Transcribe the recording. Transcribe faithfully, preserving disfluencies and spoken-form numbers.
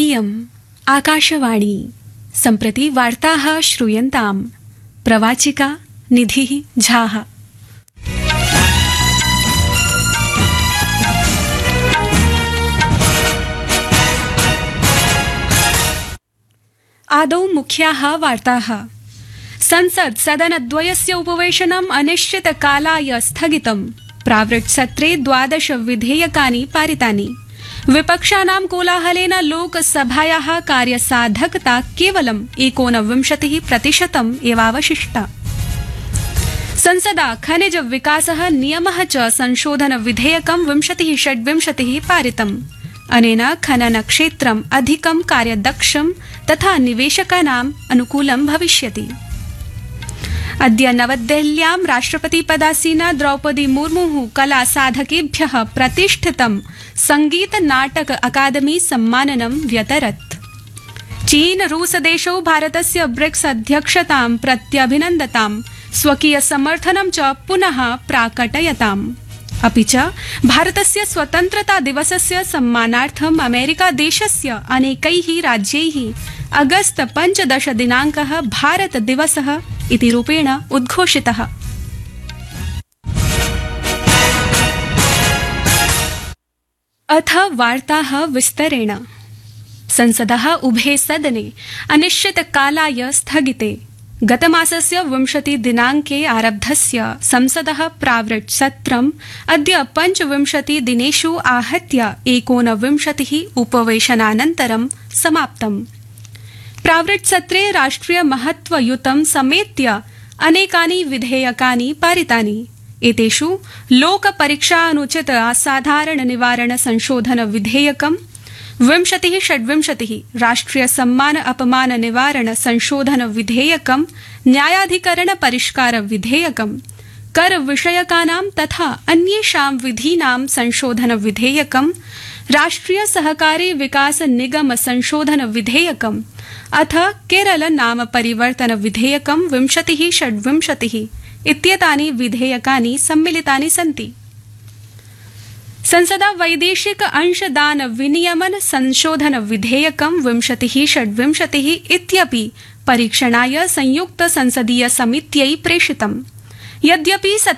इयम् आकाशवाणी सम्प्रति वार्ताः श्रूयन्ताम् प्रवाचिका निधिः झाः। आदौ मुख्याः वार्ताः। संसद सदनद्वयस्य उपवेशनम् अनिश्चितकालाय स्थगितम्। प्रावृट्सत्रे द्वादश विधेयकानि पारितानि। विपक्षानां कोलाहलेन लोकसभायाः कार्यसाधकता केवलम् एकोनविंशतिः प्रतिशतम् एवावशिष्टा। संसदा खनिज विकासः नियमः च संशोधन विधेयकं विंशतिः षड्विंशतिः पारितम्। अनेन खनन क्षेत्रम् अधिकं कार्यदक्षं तथा निवेशकानाम् अनुकूलं भविष्यति। अद्य नवदेहल्यां राष्ट्रपतिपदासीना द्रौपदी मुर्मुः कला साधकेभ्यः प्रतिष्ठितं संगीत नाटक अकादमी सम्माननं व्यतरत्। चीन रूस देशौ भारतस्य ब्रिक्स अध्यक्षतां प्रत्यभिनन्दतां स्वकीय समर्थनं च पुनः प्राकटयताम्। अपि च भारतस्य स्वतन्त्रता दिवसस्य सम्मानार्थम् अमेरिका देशस्य अनेकैः राज्यैः अगस्त पञ्चदश दिनाङ्कः भारत दिवसः इति रूपेण उद्घोषितः। अथ वार्ताः विस्तरेण। संसदः उभे सदने अनिश्चितकालाय स्थगिते। गतमासस्य विंशति दिनाङ्के आरब्धस्य संसदः प्रावृट् सत्रम् अद्य पञ्चविंशति दिनेषु आहत्य एकोनविंशतिः उपवेशनानन्तरं समाप्तम्। प्रावृट् सत्रे राष्ट्रिय महत्वयुतं समेत्य अनेकानि विधेयकानि पारितानि। एतेषु लोकपरीक्षा अनुचित असाधारण निवारण संशोधन विधेयकम्, विंशतिः षड्विंशतिः राष्ट्रिय सम्मान अपमान निवारण संशोधन विधेयकम्, न्यायाधिकरण परिष्कार विधेयकम्, कर विषयकानां तथा अन्येषां विधीनां संशोधन विधेयकम्, राष्ट्रिय सहकारी विकास निगम संशोधन विधेयकम्, अथ केरल नाम परिवर्तन विधेयकम् विंशतिः षड्विंशतिः इत्येतानि विधेयकानि सम्मिलितानि सन्ति। संसदा वैदेशिक अंशदान विनियमन संशोधन विधेयकं विंशतिः षड्विंशतिः इत्यपि परीक्षणाय संयुक्त संसदीय समित्यै प्रेषितम्। यद्यपि